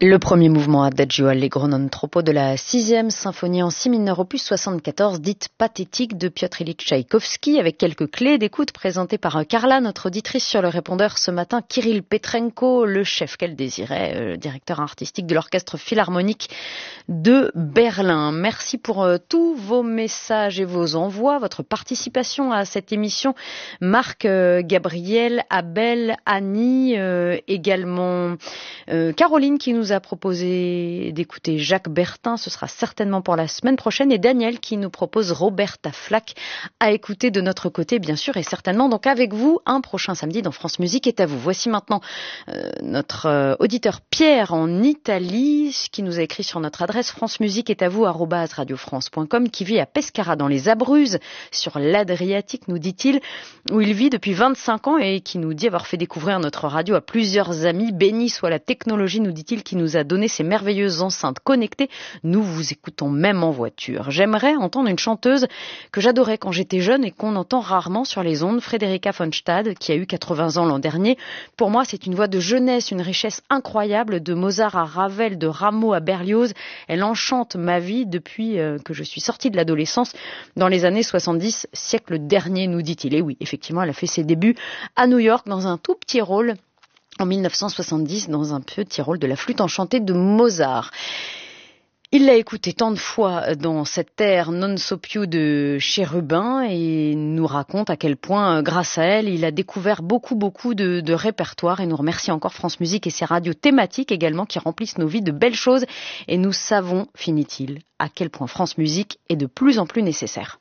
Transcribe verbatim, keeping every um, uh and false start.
Le premier mouvement Adagio Allegro non troppo de la sixième symphonie en si mineur opus soixante-quatorze, dite pathétique, de Piotr Ilyich Tchaïkovski, avec quelques clés d'écoute présentées par Carla, notre auditrice sur le répondeur ce matin. Kirill Petrenko, le chef qu'elle désirait, euh, directeur artistique de l'orchestre philharmonique de Berlin. Merci pour euh, tous vos messages et vos envois, votre participation à cette émission. Marc, euh, Gabriel, Abel, Annie, euh, également euh, Caroline qui nous a proposé d'écouter Jacques Bertin, ce sera certainement pour la semaine prochaine, et Daniel qui nous propose Roberta Flack à écouter de notre côté, bien sûr, et certainement donc avec vous un prochain samedi dans France Musique est à vous. Voici maintenant euh, notre euh, auditeur Pierre en Italie qui nous a écrit sur notre adresse france musique est à vous arobase radio france point com, qui vit à Pescara dans les Abruzzes sur l'Adriatique, nous dit-il, où il vit depuis vingt-cinq ans et qui nous dit avoir fait découvrir notre radio à plusieurs amis. Béni soit la technologie, nous dit-il, qui nous a donné ces merveilleuses enceintes connectées. Nous vous écoutons même en voiture. J'aimerais entendre une chanteuse que j'adorais quand j'étais jeune et qu'on entend rarement sur les ondes, Frédérica von Stade, qui a eu quatre-vingts ans l'an dernier. Pour moi, c'est une voix de jeunesse, une richesse incroyable, de Mozart à Ravel, de Rameau à Berlioz. Elle enchante ma vie depuis euh, que je suis sortie de l'adolescence dans les années soixante-dix, siècle dernier, nous dit-il. Et oui, effectivement, elle a fait ses débuts à New York dans un tout petit rôle en mille neuf cent soixante-dix, dans un petit rôle de la flûte enchantée de Mozart. Il l'a écouté tant de fois dans cette air non so più de Chérubin et nous raconte à quel point, grâce à elle, il a découvert beaucoup, beaucoup de, de répertoires, et nous remercie encore France Musique et ses radios thématiques également qui remplissent nos vies de belles choses. Et nous savons, finit-il, à quel point France Musique est de plus en plus nécessaire.